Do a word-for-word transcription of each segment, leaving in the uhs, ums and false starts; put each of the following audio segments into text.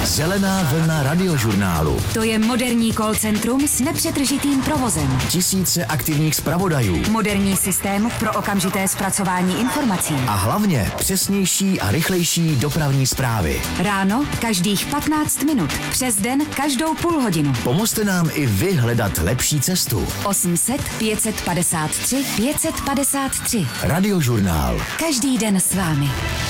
Zelená vlna radiožurnálu. To je moderní call centrum s nepřetržitým provozem. Tisíce aktivních zpravodajů. Moderní systém pro okamžité zpracování informací. A hlavně přesnější a rychlejší dopravní zprávy. Ráno každých patnáct minut. Přes den každou půl hodinu. Pomozte nám i vy hledat lepší cestu. osm set pět set padesát tři pět set padesát tři. Radiožurnál. Každý den s vámi.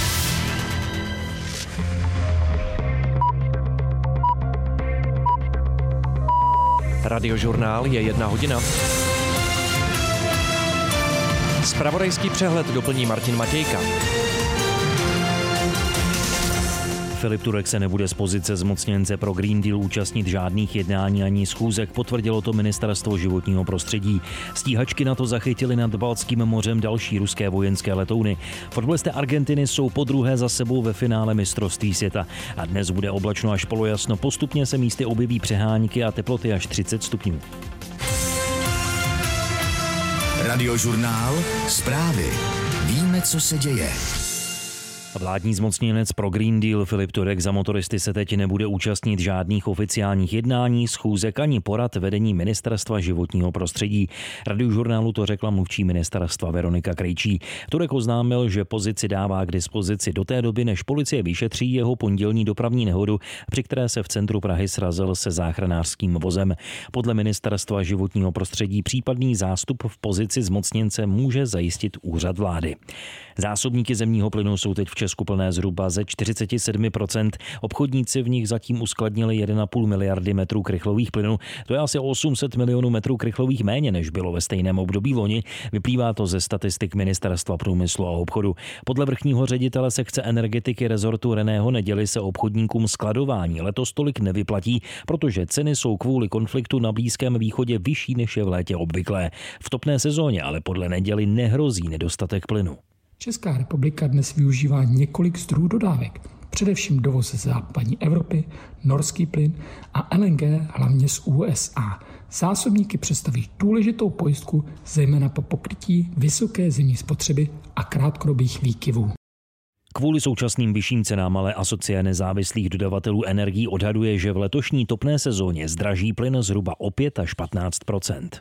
Radiožurnál je jedna hodina. Zpravodajský přehled doplní Martin Matějka. Filip Turek se nebude z pozice zmocněnce pro Green Deal účastnit žádných jednání ani schůzek, potvrdilo to Ministerstvo životního prostředí. Stíhačky na to zachytily nad Baltským mořem další ruské vojenské letouny. Fotbalisté Argentiny jsou podruhé za sebou ve finále mistrovství světa. A dnes bude oblačno až polojasno, postupně se místy objeví přehánky a teploty až třicet stupňů. Radiožurnál. Zprávy. Víme, co se děje. Vládní zmocněnec pro Green Deal Filip Turek za motoristy se teď nebude účastnit žádných oficiálních jednání, schůzek ani porad vedení Ministerstva životního prostředí. Radiožurnálu to řekla mluvčí ministerstva Veronika Krejčí. Turek oznámil, že pozici dává k dispozici do té doby, než policie vyšetří jeho pondělní dopravní nehodu, při které se v centru Prahy srazil se záchranářským vozem. Podle Ministerstva životního prostředí případný zástup v pozici zmocněnce může zajistit úřad vlády. Zásobníky zemního plynu jsou teď v Česku plné zhruba ze čtyřicet sedm procent. Obchodníci v nich zatím uskladnili jedna celá pět miliardy metrů krychlových plynů. To je asi osm set milionů metrů krychlových méně, než bylo ve stejném období loni. Vyplývá to ze statistik Ministerstva průmyslu a obchodu. Podle vrchního ředitele sekce energetiky rezortu Reného Neděly se obchodníkům skladování letos tolik nevyplatí, protože ceny jsou kvůli konfliktu na Blízkém východě vyšší, než je v létě obvyklé. V topné sezóně ale podle Neděly nehrozí nedostatek plynu. Česká republika dnes využívá několik zdrojů dodávek, především dovoz ze západní Evropy, norský plyn a L N G hlavně z U S A. Zásobníky představují důležitou pojistku, zejména po pokrytí vysoké zimní spotřeby a krátkodobých výkyvů. Kvůli současným vyšším cenám ale Asociace nezávislých dodavatelů energií odhaduje, že v letošní topné sezóně zdraží plyn zhruba o pět až patnáct procent.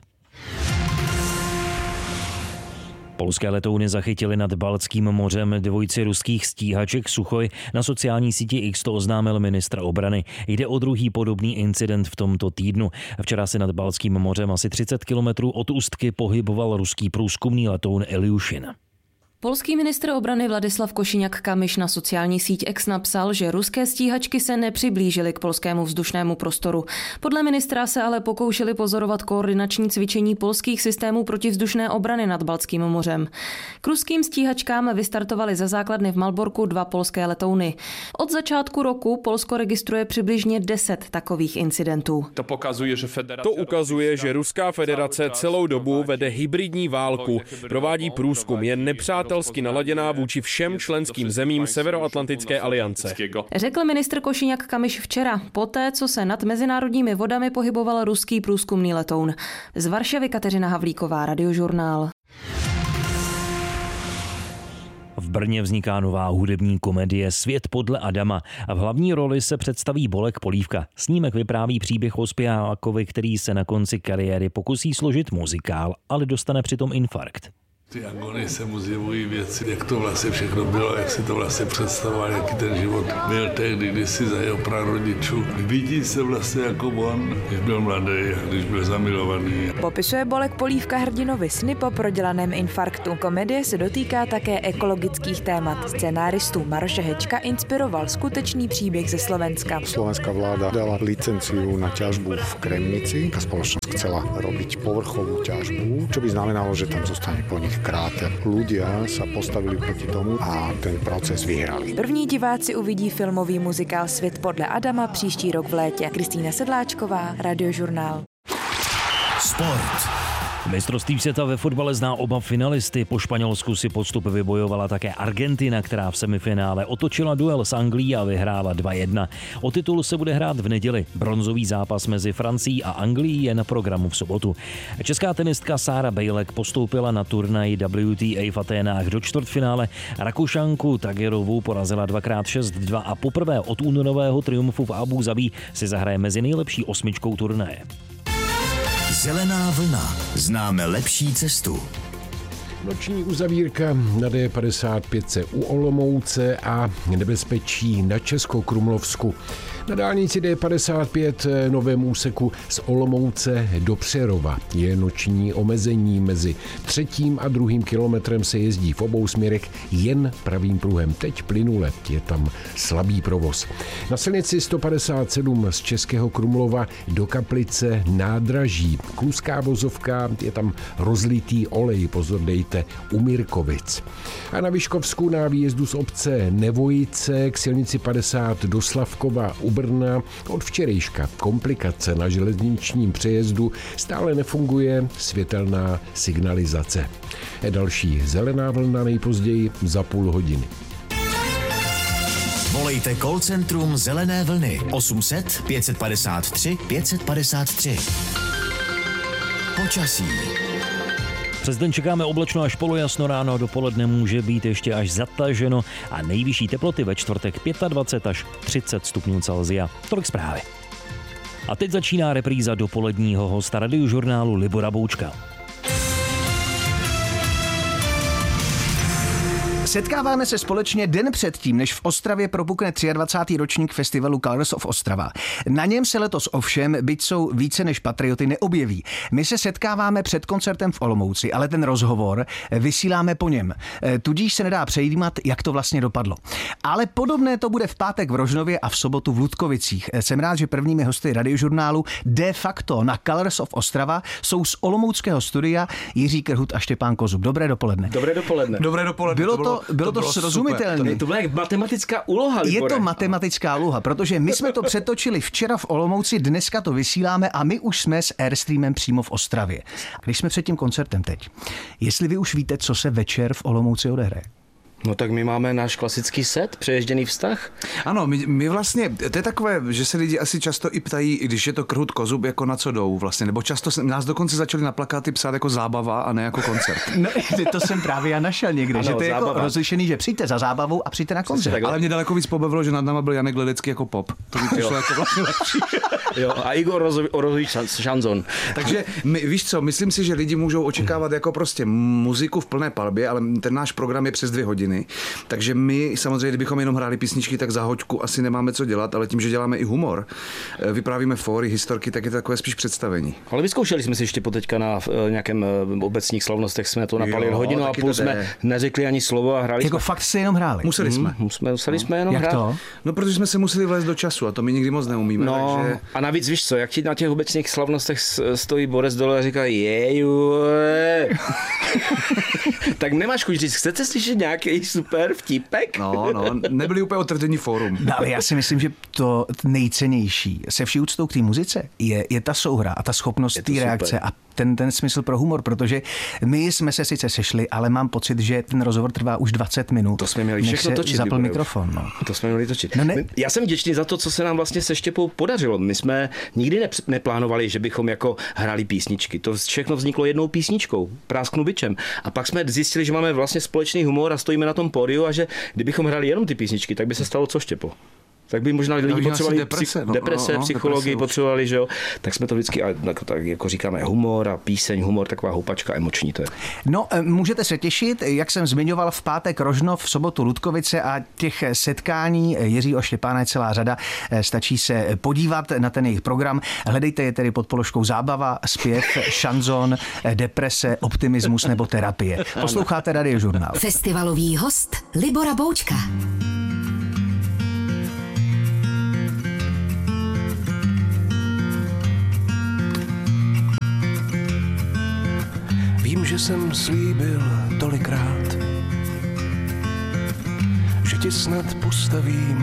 Polské letouny zachytily nad Baltským mořem dvojici ruských stíhaček Suchoj. Na sociální síti X to oznámil ministr obrany. Jde o druhý podobný incident v tomto týdnu. Včera se nad Baltským mořem asi třicet kilometrů od Ústky pohyboval ruský průzkumný letoun Ilyushin. Polský ministr obrany Vladislav Košiniak-Kamyš na sociální síť X napsal, že ruské stíhačky se nepřiblížily k polskému vzdušnému prostoru. Podle ministra se ale pokoušeli pozorovat koordinační cvičení polských systémů protivzdušné obrany nad Baltským mořem. K ruským stíhačkám vystartovaly ze základny v Malborku dva polské letouny. Od začátku roku Polsko registruje přibližně deset takových incidentů. To ukazuje, že, to ukazuje, že Ruská federace celou dobu vede hybridní válku, provádí průzkum, je nepřátelský naladěná vůči všem členským zemím Severoatlantické aliance. Řekl ministr Košiniak-Kamyš včera, poté, co se nad mezinárodními vodami pohyboval ruský průzkumný letoun. Z Varšavy Kateřina Havlíková, Radiožurnál. V Brně vzniká nová hudební komedie Svět podle Adama a v hlavní roli se představí Bolek Polívka. Snímek vypráví příběh o zpěvákovi, který se na konci kariéry pokusí složit muzikál, ale dostane přitom infarkt. Ty agony se mu zjevují věci, jak to vlastně všechno bylo, jak si to vlastně představoval, jaký ten život byl tehdy, když si za jeho prarodičů. Vidí se vlastně jako on, když byl mladý, když byl zamilovaný. Popisuje Bolek Polívka hrdinovi sny po prodělaném infarktu. Komedie se dotýká také ekologických témat. Scenáristů Maroše Hečka inspiroval skutečný příběh ze Slovenska. Slovenská vláda dala licenciu na ťažbu v Kremnici. Tá spoločnosť chcela robiť povrchovú ťažbu, čo by znamenalo, že tam zostane po nich kráter. Ľudia sa postavili proti tomu a ten proces vyhrali. První diváci uvidí filmový muzikál Svět podle Adama příští rok v létě. Kristýna Sedláčková, Radiožurnál. Sport. Mistrovství světa ve fotbale zná oba finalisty. Po Španělsku si postup vybojovala také Argentina, která v semifinále otočila duel s Anglií a vyhrála dva jedna. O titul se bude hrát v neděli. Bronzový zápas mezi Francií a Anglií je na programu v sobotu. Česká tenistka Sára Bejlek postoupila na turnaj W T A v Aténách do čtvrtfinále. Rakušanku Tagerovou porazila dvakrát šest dva a poprvé od únorového triumfu v Abu Zabí si zahraje mezi nejlepší osmičkou turnaje. Zelená vlna. Známe lepší cestu. Noční uzavírka na D padesát pět u Olomouce a nebezpečí na Českokrumlovsku. Na dálnici D padesát pět novém úseku z Olomouce do Přerova je noční omezení. Mezi třetím a druhým kilometrem se jezdí v obou směrech jen pravým pruhem. Teď plynule, je tam slabý provoz. Na silnici sto padesát sedm z Českého Krumlova do Kaplice nádraží. Kluská vozovka, je tam rozlitý olej, pozor dejte, u Mirkovic. A na Vyškovsku na výjezdu z obce Nevojice k silnici padesát do Slavkova u Brna od včerejška komplikace na železničním přejezdu, stále nefunguje světelná signalizace. Další zelená vlna nejpozději za půl hodiny. Volejte call centrum Zelené vlny osm set pět padesát tři pět padesát tři. Počasí. Přes den čekáme oblačno až polojasno, ráno a dopoledne může být ještě až zataženo a nejvyšší teploty ve čtvrtek dvacet pět až třicet stupňů Celsia. Tolik zprávy. A teď začíná repríza dopoledního hosta radiožurnálu Libora Boučka. Setkáváme se společně den předtím, než v Ostravě propukne dvacátý třetí ročník festivalu Colors of Ostrava. Na něm se letos ovšem, byť jsou více než patrioty, neobjeví. My se setkáváme před koncertem v Olomouci, ale ten rozhovor vysíláme po něm. Tudíž se nedá přejímat, jak to vlastně dopadlo. Ale podobné to bude v pátek v Rožnově a v sobotu v Ludkovicích. Jsem rád, že prvními hosty radiožurnálu de facto na Colors of Ostrava jsou z olomouckého studia Jiří Krhut a Štěpán Kozub. Dobré dopoledne. Dobré dopoledne. Dobré dopoledne. Bylo to Bylo to, to srozumitelné. To, to byla matematická úloha, Libore. Je to matematická úloha, protože my jsme to přetočili včera v Olomouci, dneska to vysíláme a my už jsme s Airstreamem přímo v Ostravě. A když jsme před tím koncertem teď, jestli vy už víte, co se večer v Olomouci odehraje? No tak my máme náš klasický set, přejezděný vztah. Ano, my, my vlastně, to je takové, že se lidi asi často i ptají, když je to Krhut Kozub, jako na co jdou vlastně, nebo často se, nás dokonce začali na plakáty psát jako zábava a ne jako koncert. No, to jsem právě já našel někde, ano, že to je zábava. Jako rozlišený, že přijďte za zábavou a přijďte na koncert. Ale mě daleko víc pobavilo, že nad náma byl Janek Ledecký jako pop. To by přišlo jako vlastně lepší. Jo, a Igor Rozový šanzon. Takže my, víš co, myslím si, že lidi můžou očekávat jako prostě muziku v plné palbě, ale ten náš program je přes dvě hodiny. Takže my samozřejmě, kdybychom jenom hráli písničky, tak za hoďku asi nemáme co dělat, ale tím, že děláme i humor, vyprávíme fóry, historky, tak je to takové spíš představení. Ale vyzkoušeli jsme si ještě poteďka na nějakém obecních slavnostech, jsme to napali hodinu a půl, jsme neřekli ani slovo a hráli. Jako jsme. Fakt si jenom hráli. Museli jsme. Hmm, museli, museli jsme jenom Jak hrát. To? No, protože jsme se museli vlézt do času a to my nikdy moc neumíme. No, takže... a navíc víš co, jak ti na těch obecních slavnostech stojí Borec dole a říká jeju. Tak nemáš chuť říct, chcete slyšet nějaký super vtipek? No, no, nebyli úplně otevření fórum. No, ale já si myslím, že to nejcennější se vší úctou k té muzice je, je ta souhra a ta schopnost té reakce a ten, ten smysl pro humor, protože my jsme se sice sešli, ale mám pocit, že ten rozhovor trvá už dvacet minut. To jsme měli všechno točit. Zapl mikrofon. No. To jsme měli točit. No ne... Já jsem vděčný za to, co se nám vlastně se Štěpou podařilo. My jsme nikdy ne, neplánovali, že bychom jako hráli písničky. To všechno vzniklo jednou písničkou, Prásknu bičem. A pak jsme zjistili, že máme vlastně společný humor a stojíme na tom pódiu a že kdybychom hráli jenom ty písničky, tak by se stalo co, Štěpo? Tak by možná lidi no, potřebovali deprese, psych, no, deprese no, no, psychologii deprese potřebovali, že jo. Tak jsme to vždycky, jako, tak jako říkáme, humor a píseň, humor, taková houpačka emoční to je. No, můžete se těšit, jak jsem zmiňoval, v pátek Rožnov, v sobotu Ludkovice a těch setkání Jiřího Štěpána je celá řada. Stačí se podívat na ten jejich program. Hledejte je tedy pod položkou zábava, zpěv, šanzon, deprese, optimismus nebo terapie. Posloucháte Radiožurnál. Festivalový host Libora Boučka. Vím, že jsem slíbil tolikrát, že ti snad postavím